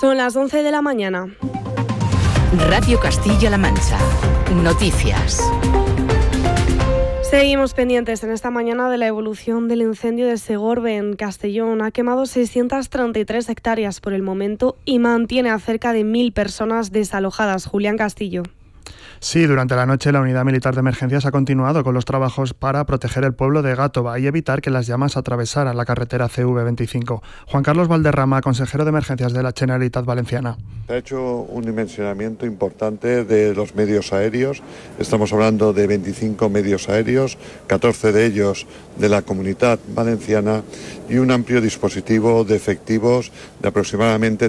Son las 11 de la mañana. Radio Castilla-La Mancha. Noticias. Seguimos pendientes en esta mañana de la evolución del incendio de Segorbe en Castellón. Ha quemado 633 hectáreas por el momento y mantiene a cerca de 1.000 personas desalojadas. Julián Castillo. Sí, durante la noche la Unidad Militar de Emergencias ha continuado con los trabajos para proteger el pueblo de Gátova y evitar que las llamas atravesaran la carretera CV25. Juan Carlos Valderrama, consejero de Emergencias de la Generalitat Valenciana. Se ha hecho un dimensionamiento importante de los medios aéreos. Estamos hablando de 25 medios aéreos, 14 de ellos de la Comunidad Valenciana y un amplio dispositivo de efectivos de aproximadamente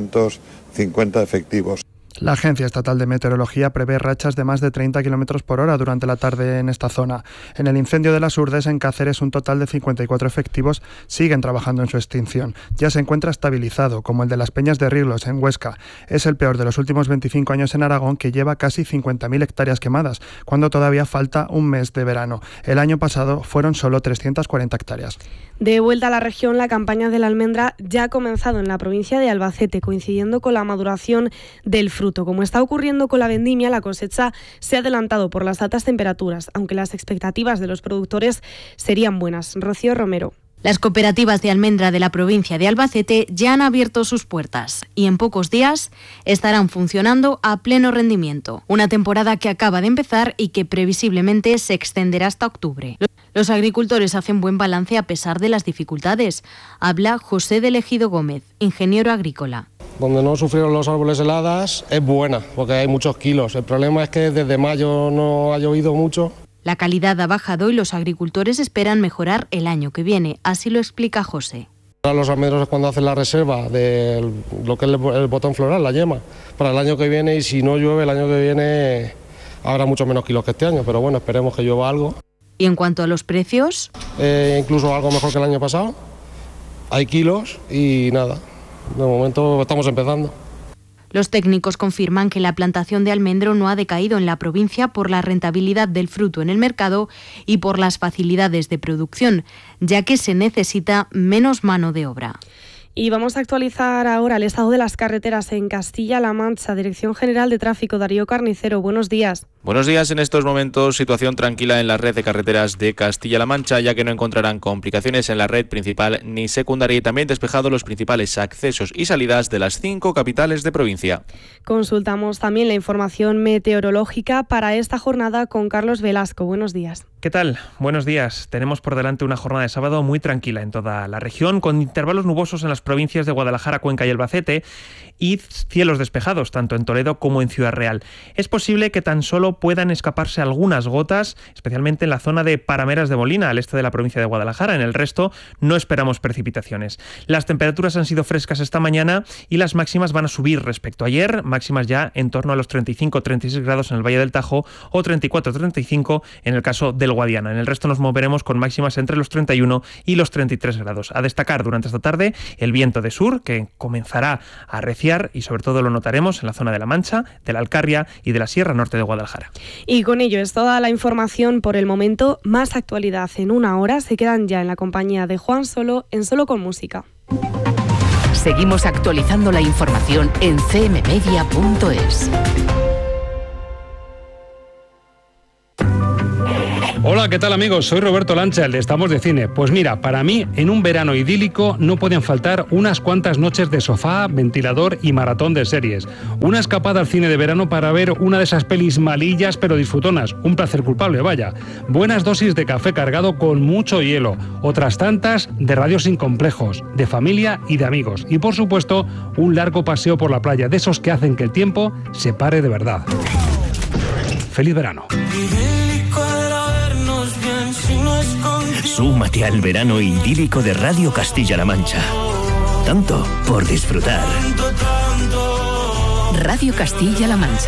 350 efectivos. La Agencia Estatal de Meteorología prevé rachas de más de 30 km por hora durante la tarde en esta zona. En el incendio de las Urdes, en Cáceres, un total de 54 efectivos siguen trabajando en su extinción. Ya se encuentra estabilizado, como el de las Peñas de Riglos, en Huesca. Es el peor de los últimos 25 años en Aragón, que lleva casi 50.000 hectáreas quemadas, cuando todavía falta un mes de verano. El año pasado fueron solo 340 hectáreas. De vuelta a la región, la campaña de la almendra ya ha comenzado en la provincia de Albacete, coincidiendo con la maduración del fruto. Como está ocurriendo con la vendimia, la cosecha se ha adelantado por las altas temperaturas, aunque las expectativas de los productores serían buenas. Rocío Romero. Las cooperativas de almendra de la provincia de Albacete ya han abierto sus puertas y en pocos días estarán funcionando a pleno rendimiento. Una temporada que acaba de empezar y que previsiblemente se extenderá hasta octubre. Los agricultores hacen buen balance a pesar de las dificultades. Habla José del Ejido Gómez, ingeniero agrícola. Donde no sufrieron los árboles heladas es buena, porque hay muchos kilos. El problema es que desde mayo no ha llovido mucho. La calidad ha bajado y los agricultores esperan mejorar el año que viene, así lo explica José. Ahora los almendros es cuando hacen la reserva de lo que es el botón floral, la yema, para el año que viene, y si no llueve el año que viene habrá mucho menos kilos que este año, pero bueno, esperemos que llueva algo. ¿Y en cuanto a los precios? Incluso algo mejor que el año pasado. Hay kilos y nada, de momento estamos empezando. Los técnicos confirman que la plantación de almendro no ha decaído en la provincia por la rentabilidad del fruto en el mercado y por las facilidades de producción, ya que se necesita menos mano de obra. Y vamos a actualizar ahora el estado de las carreteras en Castilla-La Mancha. Dirección General de Tráfico, Darío Carnicero, buenos días. Buenos días. En estos momentos, situación tranquila en la red de carreteras de Castilla-La Mancha, ya que no encontrarán complicaciones en la red principal ni secundaria, y también despejados los principales accesos y salidas de las 5 capitales de provincia. Consultamos también la información meteorológica para esta jornada con Carlos Velasco. Buenos días. ¿Qué tal? Buenos días. Tenemos por delante una jornada de sábado muy tranquila en toda la región, con intervalos nubosos en las provincias de Guadalajara, Cuenca y Albacete, y cielos despejados, tanto en Toledo como en Ciudad Real. Es posible que tan solo puedan escaparse algunas gotas, especialmente en la zona de Parameras de Molina, al este de la provincia de Guadalajara. En el resto no esperamos precipitaciones. Las temperaturas han sido frescas esta mañana y las máximas van a subir respecto a ayer, máximas ya en torno a los 35-36 grados en el Valle del Tajo o 34-35 en el caso del Guadiana. En el resto nos moveremos con máximas entre los 31 y los 33 grados. A destacar durante esta tarde el viento de sur, que comenzará a arreciar, y sobre todo lo notaremos en la zona de La Mancha, de la Alcarria y de la Sierra Norte de Guadalajara. Y con ello es toda la información por el momento. Más actualidad en una hora. Se quedan ya en la compañía de Juan Solo, en Solo con Música. Seguimos actualizando la información en cmmedia.es. Hola, ¿qué tal amigos? Soy Roberto Lancha, el de Estamos de Cine. Pues mira, para mí, en un verano idílico no pueden faltar unas cuantas noches de sofá, ventilador y maratón de series. Una escapada al cine de verano para ver una de esas pelis malillas pero disfrutonas. Un placer culpable, vaya. Buenas dosis de café cargado con mucho hielo. Otras tantas de radios sin complejos, de familia y de amigos. Y por supuesto, un largo paseo por la playa, de esos que hacen que el tiempo se pare de verdad. ¡Feliz verano! Súmate al verano idílico de Radio Castilla-La Mancha. Tanto por disfrutar. Radio Castilla-La Mancha.